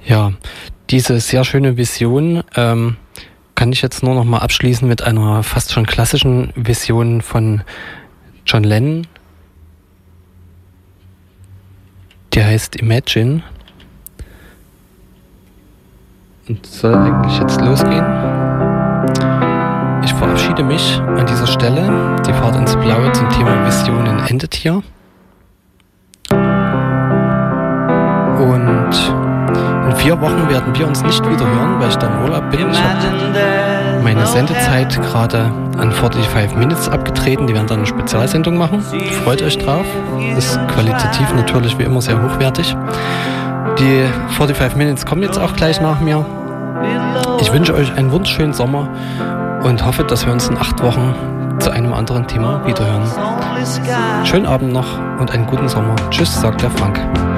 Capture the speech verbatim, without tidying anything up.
Ja, diese sehr schöne Vision ähm, kann ich jetzt nur noch mal abschließen mit einer fast schon klassischen Vision von John Lennon. Die heißt Imagine und soll eigentlich jetzt losgehen. Ich verabschiede mich an dieser Stelle. Die Fahrt ins Blaue zum Thema Visionen endet hier. Und in vier Wochen werden wir uns nicht wieder hören, weil ich da im Urlaub bin. Ich habe meine Sendezeit gerade an fünfundvierzig Minutes abgetreten. Die werden dann eine Spezialsendung machen. Freut euch drauf. Ist qualitativ natürlich wie immer sehr hochwertig. Die fünfundvierzig Minutes kommen jetzt auch gleich nach mir. Ich wünsche euch einen wunderschönen Sommer und hoffe, dass wir uns in acht Wochen zu einem anderen Thema wiederhören. Schönen Abend noch und einen guten Sommer. Tschüss, sagt der Frank.